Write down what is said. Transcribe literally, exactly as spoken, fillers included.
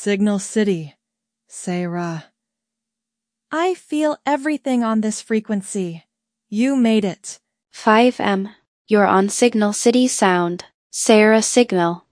Signal City, Sarah. I feel everything on this frequency. You made it. five M. You're on Signal City Sound, Sarah Signal.